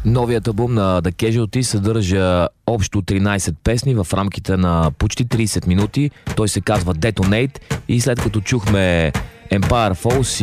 Новият албум на The Casualty съдържа общо 13 песни в рамките на почти 30 минути. Той се казва Detonate и след като чухме Empire Falls